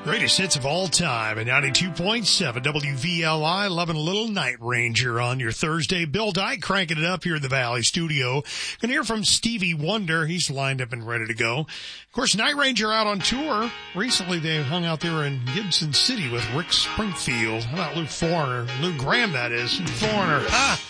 Greatest hits of all time at 92.7 WVLI. Loving a little Night Ranger on your Thursday. Bill Dyke cranking it up here in the Valley studio. Gonna hear from Stevie Wonder. He's lined up and ready to go. Of course, Night Ranger out on tour. Recently they hung out there in Gibson City with Rick Springfield. How about Lou Foreigner? Lou Graham, that is. Foreigner.